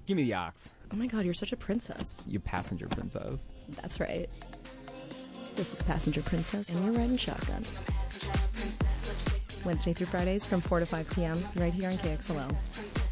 Give me the ox. Oh my god, you're such a princess. You passenger princess. That's right. This is Passenger Princess, and you're riding shotgun. Wednesday through Fridays from 4 to 5 p.m. right here on KXLL.